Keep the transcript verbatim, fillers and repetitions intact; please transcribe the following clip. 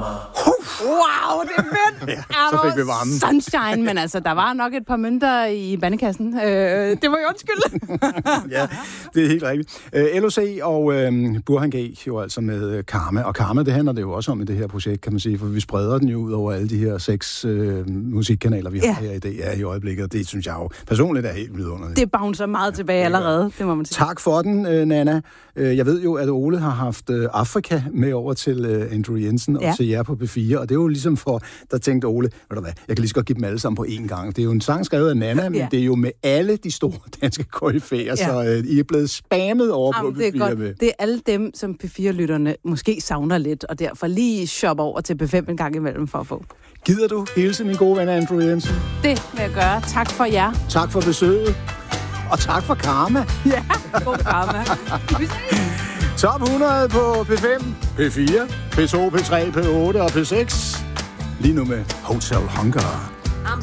Wow, det er fedt! Ja, så fik vi varmen. Sunshine, men altså, der var nok et par mønter i bandekassen. Øh, det var jo undskyld. Ja, det er helt rigtigt. Uh, L O C og uh, Burhan G, jo altså med Karma. Og Karma, det handler det jo også om i det her projekt, kan man sige, for vi spreder den jo ud over alle de her seks uh, musikkanaler, vi ja. har her i det ja, i øjeblikket, og det synes jeg jo personligt er helt vidunderligt. Det bouncer meget tilbage ja, allerede, det må man sige. Tak for den, uh, Nana. Uh, jeg ved jo, at Ole har haft uh, Afrika med over til uh, Andrew Jensen ja. og til jer på P fire, og det er jo ligesom for, der tænkte Ole, ved du hvad, jeg kan lige så godt give dem alle sammen på én gang. Det er jo en sang skrevet af Nana, men ja. det er jo med alle de store danske koryfæer, ja. så uh, I er blevet spammet over Jamen, på P fire. Det er, godt. Med. Det er alle dem, som P fire-lytterne måske savner lidt, og derfor lige shop over til P fem en gang imellem for at få. Gider du hilse min gode ven Andrew Jensen? Det vil jeg gøre. Tak for jer. Tak for besøget. Og tak for Karma. Ja, god Karma. Top hundrede på P fem, P fire, P to, P tre, P otte og P seks. Lige nu med Hotel Hunger.